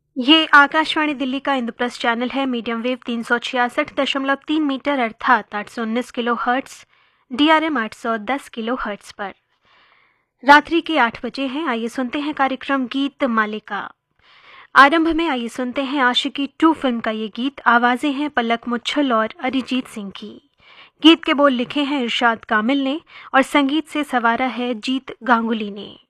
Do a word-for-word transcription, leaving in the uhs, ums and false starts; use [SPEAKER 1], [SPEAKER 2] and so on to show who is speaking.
[SPEAKER 1] ये आकाशवाणी दिल्ली का इंद्रप्रस्थ चैनल है। मीडियम वेव तीन सौ छियासठ दशमलव तीन मीटर अर्थात आठ सौ उन्नीस किलो हर्ट्स, डीआरएम आठ सौ दस किलो हर्ट्स पर। रात्रि के आठ बजे हैं। आइए सुनते हैं कार्यक्रम गीत मालिका। आरंभ में आइए सुनते हैं आशिकी टू फिल्म का ये गीत। आवाजें हैं पलक मुच्छल और अरिजीत सिंह की। गीत के बोल लिखे हैं इरशाद कामिल ने और संगीत से सवारा है जीत गांगुली ने।